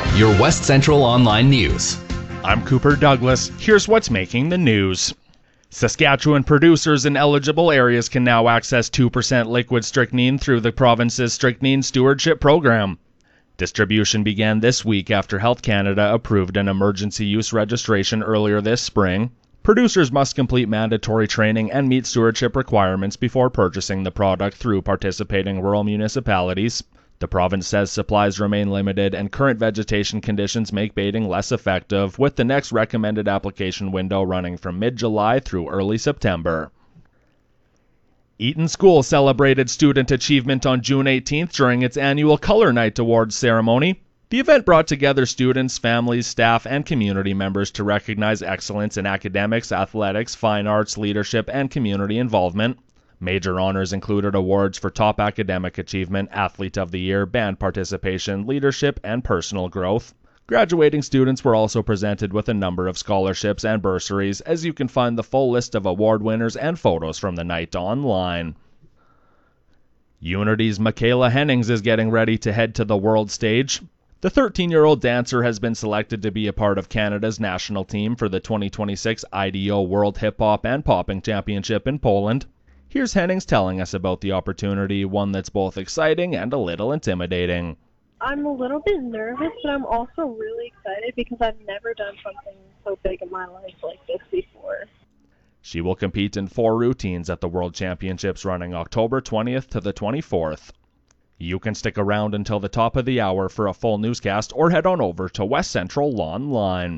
your West Central Online News. I'm Cooper Douglas. Here's what's making the news. Saskatchewan producers in eligible areas can now access 2% liquid strychnine through the province's Strychnine Stewardship Program. Distribution began this week after Health Canada approved an emergency use registration earlier this spring. Producers must complete mandatory training and meet stewardship requirements before purchasing the product through participating rural municipalities. The province says supplies remain limited and current vegetation conditions make baiting less effective, with the next recommended application window running from mid-July through early September. Eaton School celebrated student achievement on June 18th during its annual Color Night Awards ceremony. The event brought together students, families, staff, and community members to recognize excellence in academics, athletics, fine arts, leadership, and community involvement. Major honors included awards for top academic achievement, athlete of the year, band participation, leadership, and personal growth. Graduating students were also presented with a number of scholarships and bursaries, as you can find the full list of award winners and photos from the night online. Unity's Michaela Hennings is getting ready to head to the world stage. The 13-year-old dancer has been selected to be a part of Canada's national team for the 2026 IDO World Hip Hop and Popping Championship in Poland. Here's Hennings telling us about the opportunity, one that's both exciting and a little intimidating. I'm a little bit nervous, but I'm also really excited because I've never done something so big in my life like this before. She will compete in 4 routines at the World Championships running October 20th to the 24th. You can stick around until the top of the hour for a full newscast or head on over to West Central Online.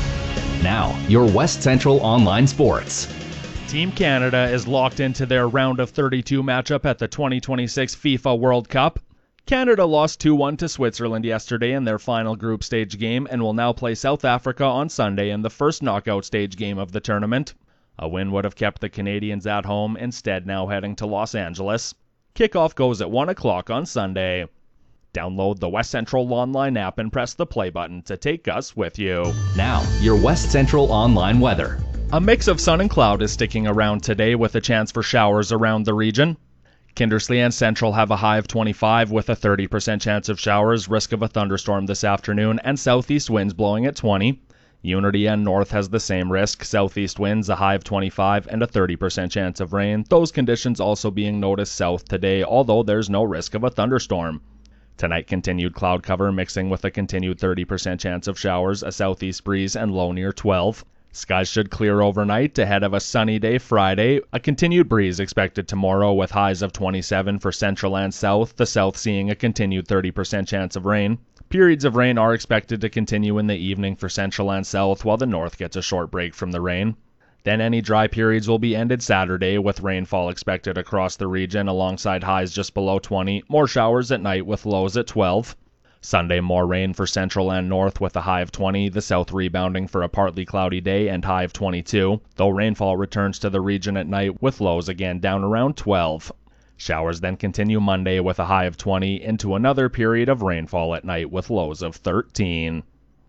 Now, your West Central Online Sports. Team Canada is locked into their round of 32 matchup at the 2026 FIFA World Cup. Canada lost 2-1 to Switzerland yesterday in their final group stage game and will now play South Africa on Sunday in the first knockout stage game of the tournament. A win would have kept the Canadians at home, instead now heading to Los Angeles. Kickoff goes at 1 o'clock on Sunday. Download the West Central Online app and press the play button to take us with you. Now, your West Central Online weather. A mix of sun and cloud is sticking around today with a chance for showers around the region. Kindersley and Central have a high of 25 with a 30% chance of showers, risk of a thunderstorm this afternoon, and southeast winds blowing at 20. Unity and North has the same risk, southeast winds, a high of 25, and a 30% chance of rain. Those conditions also being noticed south today, although there's no risk of a thunderstorm. Tonight, continued cloud cover mixing with a continued 30% chance of showers, a southeast breeze, and low near 12. Skies should clear overnight ahead of a sunny day Friday. A continued breeze expected tomorrow with highs of 27 for central and south, the south seeing a continued 30% chance of rain. Periods of rain are expected to continue in the evening for central and south, while the north gets a short break from the rain. Then any dry periods will be ended Saturday, with rainfall expected across the region alongside highs just below 20, more showers at night with lows at 12. Sunday, more rain for central and north with a high of 20, the south rebounding for a partly cloudy day and high of 22, though rainfall returns to the region at night with lows again down around 12. Showers then continue Monday with a high of 20 into another period of rainfall at night with lows of 13.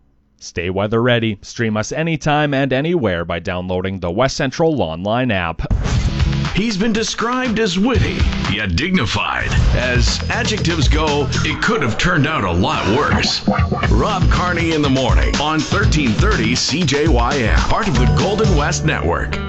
Stay weather ready. Stream us anytime and anywhere by downloading the West Central Online app. He's been described as witty, yet dignified. As adjectives go, it could have turned out a lot worse. Rob Carney in the morning on 1330 CJYM, part of the Golden West Network.